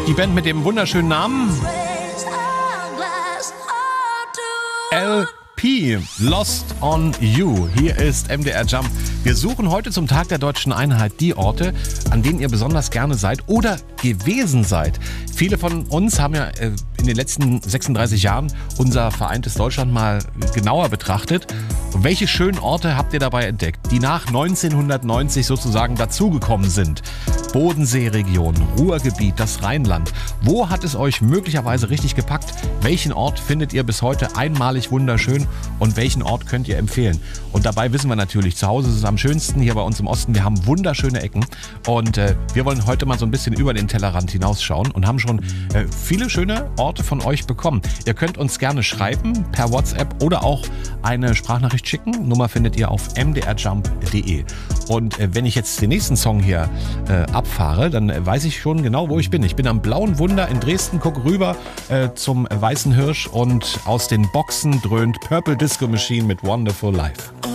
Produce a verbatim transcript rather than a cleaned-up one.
Die Band mit dem wunderschönen Namen L P, Lost on You. Hier ist M D R Jump. Wir suchen heute zum Tag der Deutschen Einheit die Orte, an denen ihr besonders gerne seid oder gewesen seid. Viele von uns haben ja in den letzten sechsunddreißig Jahren unser vereintes Deutschland mal genauer betrachtet. Und welche schönen Orte habt ihr dabei entdeckt, die nach neunzehnhundertneunzig sozusagen dazugekommen sind? Bodenseeregion, Ruhrgebiet, das Rheinland. Wo hat es euch möglicherweise richtig gepackt? Welchen Ort findet ihr bis heute einmalig wunderschön und welchen Ort könnt ihr empfehlen? Und dabei wissen wir natürlich, zu Hause ist es am schönsten, hier bei uns im Osten. Wir haben wunderschöne Ecken und äh, wir wollen heute mal so ein bisschen über den Tellerrand hinausschauen und haben schon äh, viele schöne Orte von euch bekommen. Ihr könnt uns gerne schreiben per WhatsApp oder auch eine Sprachnachricht schicken. Nummer findet ihr auf m d r jump punkt d e. Und äh, wenn ich jetzt den nächsten Song hier äh, abfahre, dann äh, weiß ich schon genau, wo ich bin. Ich bin am Blauen Wunder in Dresden, gucke rüber äh, zum Weißen Hirsch und aus den Boxen dröhnt Purple Disco Machine mit Wonderful Life.